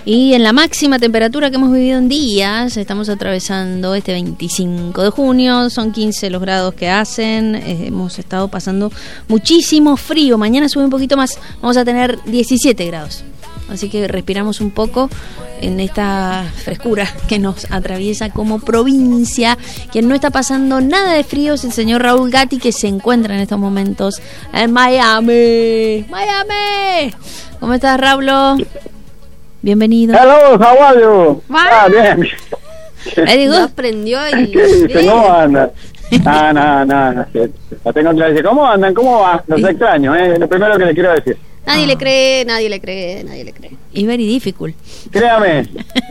Y en la máxima temperatura que hemos vivido en días, estamos atravesando este 25 de junio, son 15 los grados que hacen, hemos estado pasando muchísimo frío, mañana sube un poquito más, vamos a tener 17 grados, así que respiramos un poco en esta frescura que nos atraviesa como provincia. Quien no está pasando nada de frío es el señor Raúl Gatti, que se encuentra en estos momentos en Miami. ¡Miami! ¿Cómo estás, Raúl? Bienvenido. Hello, how are you? Bien. ¿No aprendió el... ¿Cómo andan? No. La tengo que decir. ¿Cómo andan? ¿Cómo va? Los extraño, lo primero que le quiero decir. Nadie le cree. It's very difficult. Créame,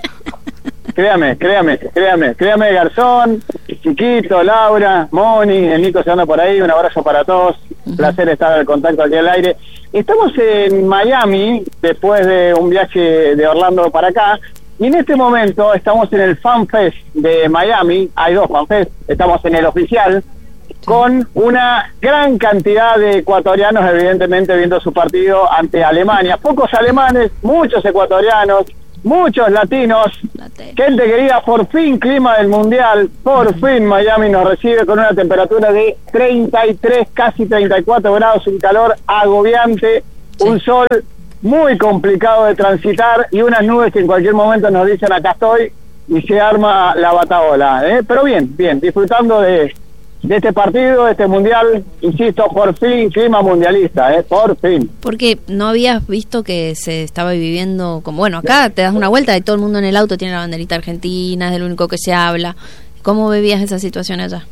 Garzón, Chiquito, Laura, Moni, el Nico se anda por ahí, un abrazo para todos, un placer estar al contacto aquí al aire. Estamos en Miami, después de un viaje de Orlando para acá, y en este momento estamos en el Fan Fest de Miami, hay dos Fan Fest, estamos en el oficial, con una gran cantidad de ecuatorianos evidentemente viendo su partido ante Alemania, pocos alemanes, muchos ecuatorianos, muchos latinos, gente querida, por fin clima del mundial, por fin Miami nos recibe con una temperatura de 33, casi 34 grados, un calor agobiante, un sol muy complicado de transitar y unas nubes que en cualquier momento nos dicen acá estoy y se arma la batahola, pero bien, disfrutando de este partido, de este mundial, insisto, por fin clima mundialista, por fin. Porque no habías visto que se estaba viviendo como, bueno, acá te das una vuelta y todo el mundo en el auto tiene la banderita argentina, es el único que se habla. ¿Cómo vivías esa situación allá?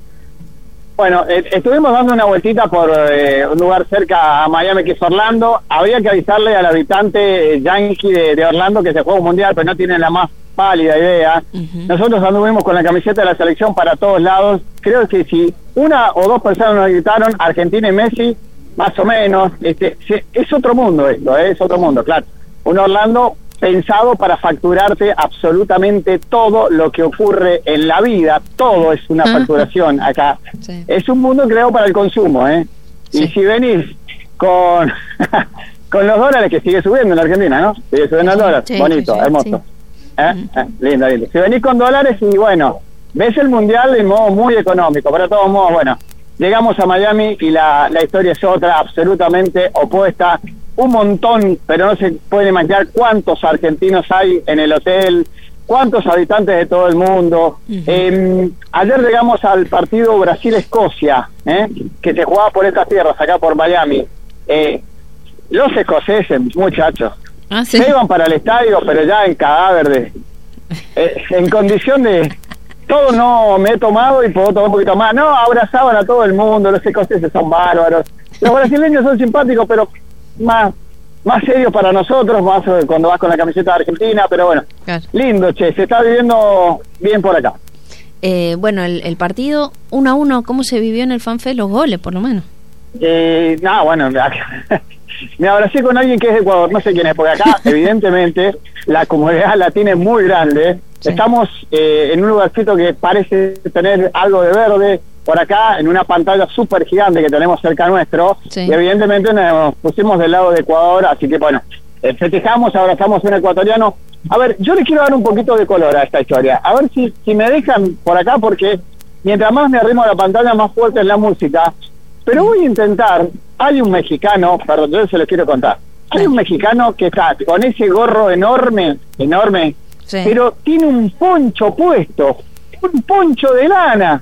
Bueno, estuvimos dando una vueltita por un lugar cerca a Miami que es Orlando. Había que avisarle al habitante yankee de Orlando que se juega un mundial, pero no tienen la más pálida idea. Nosotros anduvimos con la camiseta de la selección para todos lados. Creo que si una o dos personas nos gritaron Argentina y Messi, más o menos, es otro mundo esto, es otro mundo, claro. Un Orlando pensado para facturarte absolutamente todo lo que ocurre en la vida, todo es una facturación acá. Sí. Es un mundo creado para el consumo, Sí. Y si venís con con los dólares, que sigue subiendo en Argentina, ¿no? Sigue subiendo el dólar, bonito, hermoso. Sí. Lindo. Si venís con dólares y bueno, ves el mundial de modo muy económico, pero de todos modos, bueno, llegamos a Miami y la historia es otra, absolutamente opuesta. Un montón, pero no se puede imaginar cuántos argentinos hay en el hotel, cuántos habitantes de todo el mundo. Ayer llegamos al partido Brasil-Escocia, que se jugaba por estas tierras, acá por Miami. Los escoceses, muchachos, ¿sí? Se iban para el estadio, pero ya en cadáver en condición de... Todo no me he tomado y puedo tomar un poquito más. No, abrazaban a todo el mundo, los escoceses son bárbaros. Los brasileños son simpáticos, pero más serios para nosotros, más cuando vas con la camiseta de Argentina, pero bueno, claro. Lindo, se está viviendo bien por acá. Bueno, el partido 1-1, ¿cómo se vivió en el FanFest? Los goles, por lo menos. Bueno, me abracé con alguien que es de Ecuador, no sé quién es, porque acá, evidentemente, la comunidad latina es muy grande. Sí. Estamos en un lugarcito que parece tener algo de verde, por acá, en una pantalla súper gigante que tenemos cerca nuestro, sí. Y evidentemente nos pusimos del lado de Ecuador, así que bueno, festejamos, abrazamos a un ecuatoriano. A ver, yo le quiero dar un poquito de color a esta historia, a ver si me dejan por acá, porque mientras más me arrimo a la pantalla, más fuerte es la música, pero voy a intentar. Hay un mexicano, perdón, yo se los quiero contar, hay un mexicano que está con ese gorro enorme, sí. Pero tiene un poncho puesto, un poncho de lana,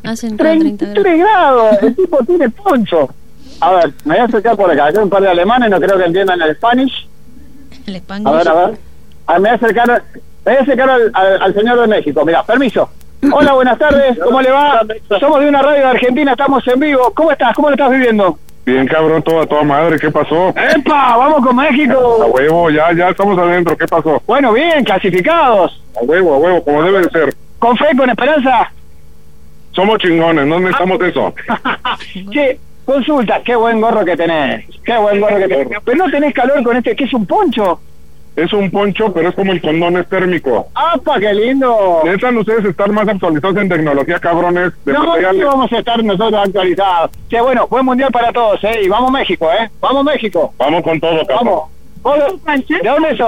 33 grados, el tipo tiene poncho. A ver, me voy a acercar por acá, hay un par de alemanes, no creo que entiendan el Spanish. El Spanish. A ver, me voy a acercar al señor de México, mirá, permiso. Hola, buenas tardes, ¿cómo le va? Somos de una radio de Argentina, estamos en vivo. ¿Cómo estás? ¿Cómo lo estás viviendo? Bien, cabrón, toda madre, ¿qué pasó? ¡Epa! ¡Vamos con México! A huevo, ya estamos adentro, ¿qué pasó? Bueno, bien, clasificados. A huevo, como debe de ser. ¿Con fe, con esperanza? Somos chingones, no necesitamos eso. Che, consulta, qué buen gorro que tenés. Pero no tenés calor con este, ¿qué es un poncho? Es un poncho, pero es como el condón, es térmico. ¡Apa, qué lindo! Necesitan ustedes estar más actualizados en tecnología, cabrones. No vamos a estar nosotros actualizados. Che, bueno, buen mundial para todos, y vamos México, Vamos México. Vamos con todo, cabrón. Vamos. ¿De dónde sos?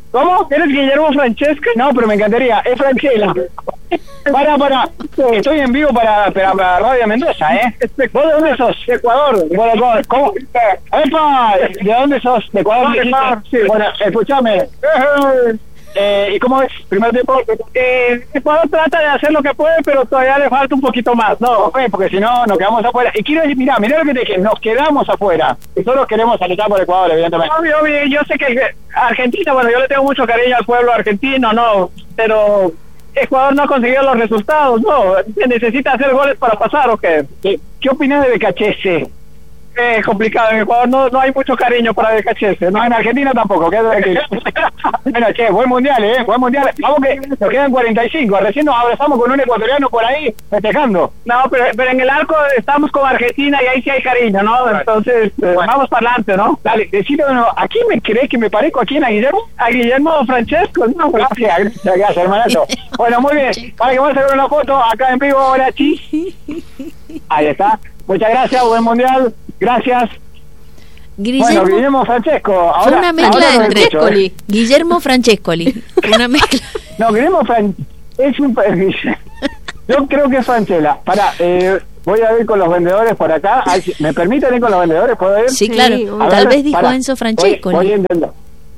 ¿Cómo? ¿Eres Guillermo Francesco? No, pero me encantaría. Es Franchella. Para. Estoy en vivo para Radio Mendoza, ¿eh? ¿Vos de dónde sos? De Ecuador. ¿Cómo? ¡Epa! ¿De dónde sos? De Ecuador. Sí. Bueno, escúchame. ¿Y cómo es? Primer tiempo. Ecuador trata de hacer lo que puede, pero todavía le falta un poquito más. No, porque si no, nos quedamos afuera. Y quiero decir, mirá lo que te dije, nos quedamos afuera. Y solo queremos luchar por Ecuador, evidentemente. Obvio, yo sé que Argentina, bueno, yo le tengo mucho cariño al pueblo argentino, no, pero Ecuador no ha conseguido los resultados, no. ¿Se necesita hacer goles para pasar o qué? ¿Qué opinas de BKHS? Es complicado, en Ecuador no hay mucho cariño para BKHS, no en Argentina tampoco, quédate tranquilo. Bueno, buen mundial, buen mundial. Vamos que nos quedan 45, recién nos abrazamos con un ecuatoriano por ahí festejando. No, pero en el arco estamos con Argentina y ahí sí hay cariño, ¿no? Entonces, vamos para adelante, ¿no? Dale, decime, ¿a quién me crees que me parezco? ¿A quién? ¿A Guillermo? A Guillermo Francesco, no, gracias, hermanazo. Bueno, muy bien, para que vamos a hacer una foto acá en vivo ahora, ahí está. Muchas gracias, buen mundial. Gracias. Guillermo Francesco. Ahora, fue una mezcla de Francescoli. Guillermo Francescoli. Una mezcla. No, Guillermo es un... Yo creo que es Franchella. Voy a ir con los vendedores por acá. ¿Me permiten ir con los vendedores? ¿Puedo ir? Sí, claro. Tal vez dijo Enzo Francescoli. Voy a intentar.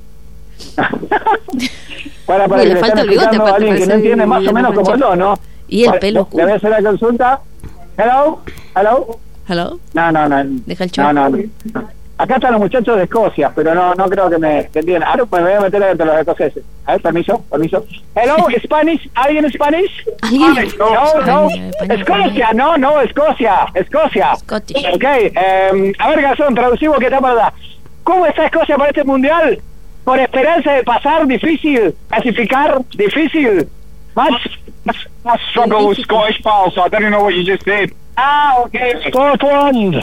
para que le están explicando a alguien que no entiende más o menos como yo, ¿no? Y el pelo. Le voy a hacer la consulta. Hello. No. Deja el show. No. Acá están los muchachos de Escocia, pero no creo que me entiendan. Ahora me voy a meter entre los escoceses. A ver, permiso. Hello, Spanish. ¿Alguien Spanish? No. Escocia, no, Escocia. Scottish. Ok, a ver, Garzón, traducimos que está para allá. ¿Cómo está Escocia para este mundial? Por esperanza de pasar, difícil. Clasificar, difícil. I struggle with Scottish pal, so I don't know what you just said. Okay. Scotland.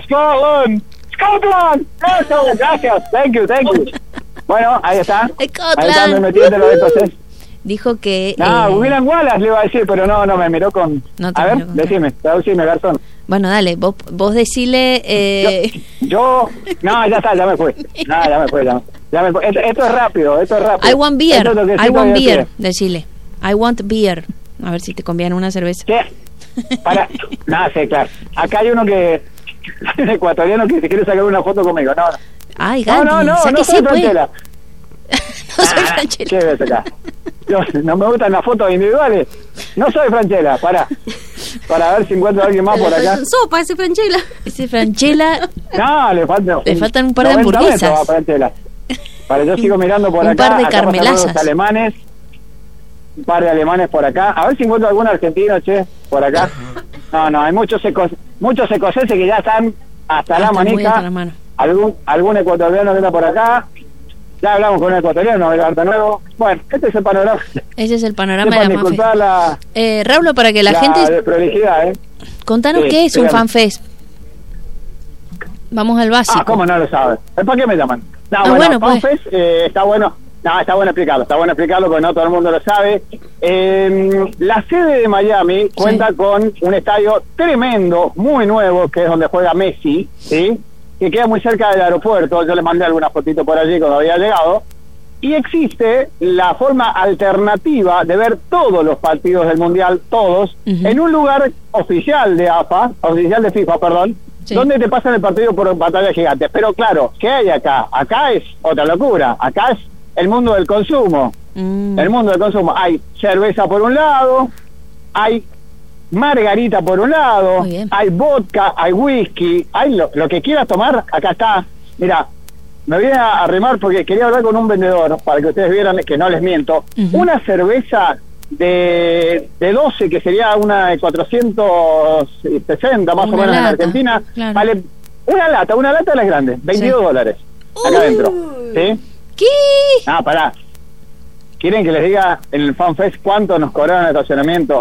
Eso, gracias. Thank you. Bueno, ahí está. Ahí está, me metí entre los escoceses. Dijo que... William Wallace le iba a decir, pero no me miró con... A ver, decime, traducime, Garzón. Bueno, dale, vos decile... Yo... No, ya está, ya me fui. Esto es rápido. I want beer, decile. I want beer. A ver si te conviene una cerveza. ¿Qué? Sí, claro. Acá hay uno que... un ecuatoriano que se quiere sacar una foto conmigo. No. Ay, Gandhi, no soy Franchella. No soy Franchella. ¿Qué ves acá? No me gustan las fotos individuales. No soy Franchella, para ver si encuentro a alguien más por acá. Sopa ese Franchella. No, le faltan un par de hamburguesas. Yo sigo mirando por acá. Un par de carmelazas. Un par de alemanes por acá. A ver si encuentro algún argentino, por acá. No, hay muchos escoceses que ya están hasta la manija. Algún ecuatoriano que está por acá. Ya hablamos con un ecuatoriano, de nuevo. Bueno, este es el panorama. Ese es el panorama de la FanFest. Raulo, para que la gente... de prolijidad, Contanos qué es un FanFest. Vamos al básico. ¿Cómo no lo sabes? ¿Para qué me llaman? Bueno, FanFest está bueno. Está bueno explicarlo porque no todo el mundo lo sabe. La sede de Miami cuenta con un estadio tremendo, muy nuevo, que es donde juega Messi, ¿sí? Que queda muy cerca del aeropuerto. Yo les mandé algunas fotitos por allí cuando había llegado. Y existe la forma alternativa de ver todos los partidos del Mundial, todos, en un lugar oficial de FIFA, donde te pasan el partido por pantalla gigante. Pero claro, ¿qué hay acá? Acá es otra locura. Acá es el mundo del consumo. El mundo del consumo. Hay cerveza por un lado, hay margarita por un lado, hay vodka, hay whisky, hay lo que quieras tomar, acá está. Mira, me voy a arrimar porque quería hablar con un vendedor para que ustedes vieran que no les miento. Una cerveza de 12, que sería una de 460 más o menos en Argentina, vale una lata de las grandes, $22 acá adentro. ¿Sí? ¿Qué? Pará. ¿Quieren que les diga en el FanFest cuánto nos cobraron el estacionamiento?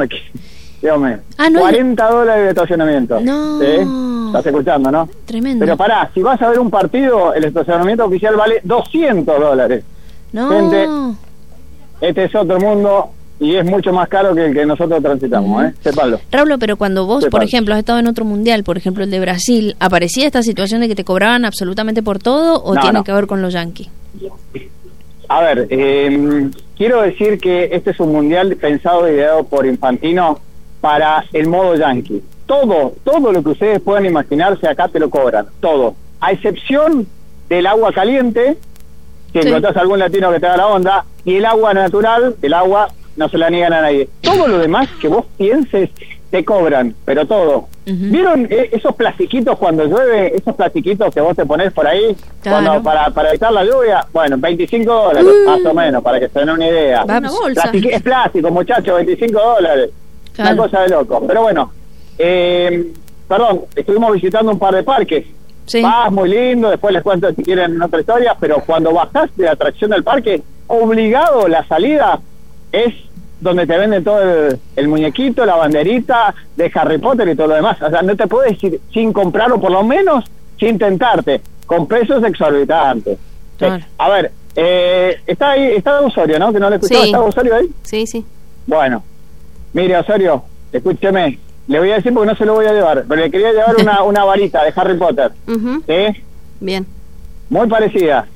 $40 de estacionamiento. No. ¿Sí? Estás escuchando, ¿no? Tremendo. Pero pará, si vas a ver un partido, el estacionamiento oficial vale $200. No. Gente, este es otro mundo y es mucho más caro que el que nosotros transitamos, Sépanlo. Raulo, pero cuando vos, por ejemplo, has estado en otro mundial, por ejemplo el de Brasil, ¿aparecía esta situación de que te cobraban absolutamente por todo o tiene que ver con los yanquis? A ver, quiero decir que este es un mundial pensado y ideado por Infantino para el modo yankee. Todo lo que ustedes puedan imaginarse acá te lo cobran, todo. A excepción del agua caliente, si encontrás algún latino que te da la onda, y el agua natural, el agua no se la niegan a nadie. Todo lo demás que vos pienses te cobran, pero todo. ¿Vieron esos plastiquitos cuando llueve? Esos plastiquitos que vos te ponés por ahí Claro. para evitar la lluvia. Bueno, $25 más o menos, para que se den una idea. Una bolsa. Es plástico, muchachos, $25. Claro. Una cosa de loco. Pero bueno, perdón, estuvimos visitando un par de parques. Sí. Vas muy lindo, después les cuento si quieren otra historia, pero cuando bajás de la atracción del parque, obligado la salida es donde te venden todo el muñequito, la banderita de Harry Potter y todo lo demás. O sea, no te puedes ir sin comprar, o por lo menos sin tentarte, con precios exorbitantes. Claro. A ver, está ahí, está Osorio, ¿no? Que no le escuchaba, Sí. ¿está Osorio ahí? Sí, sí. Bueno, mire, Osorio, escúcheme, le voy a decir porque no se lo voy a llevar, pero le quería llevar una varita de Harry Potter, Ujú. ¿sí? Bien. Muy parecida,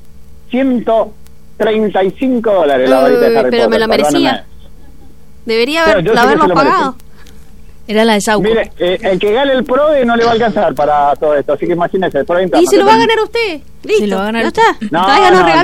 $135 la varita de Harry Pero Potter. me lo merecía. perdóname. Debería Pero yo sé que haberlo se lo pagado. Era la de Sauco. Mire, el que gane el PRODE no le va a alcanzar para todo esto, así que imagínese, el PRODE Y se lo va a ganar usted. Listo. Se lo va a ganar ¿Ya usted. está? No, Tráiganos no, regalo.